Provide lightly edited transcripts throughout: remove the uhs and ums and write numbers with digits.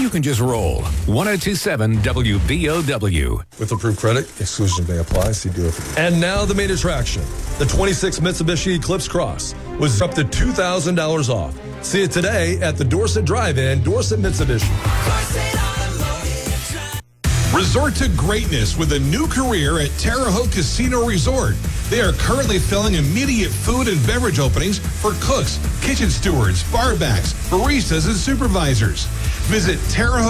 you can just roll. 102.7 WBOW. With approved credit, exclusions may apply. See dealer for details. And now the main attraction. The 26 Mitsubishi Eclipse Cross was up to $2,000 off. See it today at the Dorset Drive-In, Dorset Mitsubishi. Resort to greatness with a new career at Terre Haute Casino Resort. They are currently filling immediate food and beverage openings for cooks, kitchen stewards, barbacks, baristas, and supervisors. Visit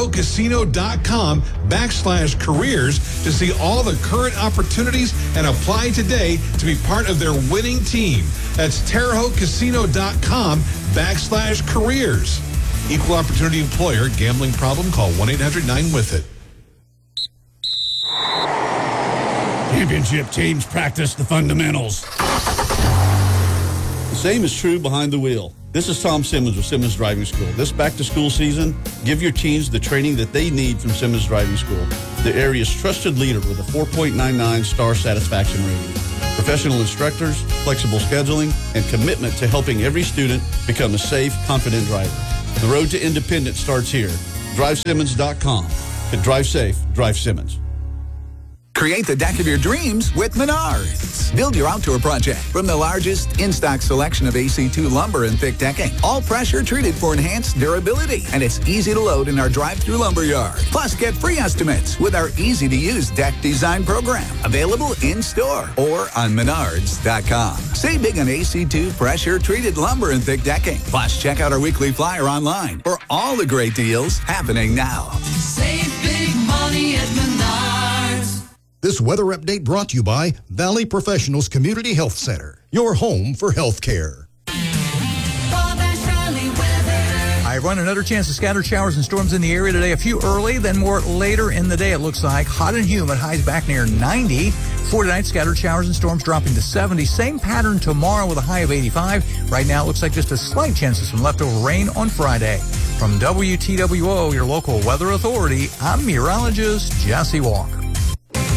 TerreHautecasino.com/careers to see all the current opportunities and apply today to be part of their winning team. That's TerreHautecasino.com/careers. Equal opportunity employer. Gambling problem? Call 1-800-9-WITH-IT. Championship teams practice the fundamentals. The same is true behind the wheel. This is Tom Simmons with Simmons Driving School. This back-to-school season, give your teens the training that they need from Simmons Driving School, the area's trusted leader with a 4.99 star satisfaction rating. Professional instructors, flexible scheduling, and commitment to helping every student become a safe, confident driver. The road to independence starts here. DriveSimmons.com. Drive safe, drive Simmons. Create the deck of your dreams with Menards. Build your outdoor project from the largest in-stock selection of AC2 lumber and thick decking. All pressure treated for enhanced durability. And it's easy to load in our drive-through lumber yard. Plus, get free estimates with our easy-to-use deck design program. Available in-store or on Menards.com. Save big on AC2 pressure-treated lumber and thick decking. Plus, check out our weekly flyer online for all the great deals happening now. Save big money at Menards. This weather update brought to you by Valley Professionals Community Health Center, your home for health care. Hi, everyone. Another chance of scattered showers and storms in the area today. A few early, then more later in the day, it looks like. Hot and humid, highs back near 90. For tonight, scattered showers and storms dropping to 70. Same pattern tomorrow with a high of 85. Right now, it looks like just a slight chance of some leftover rain on Friday. From WTWO, your local weather authority, I'm meteorologist Jesse Walker.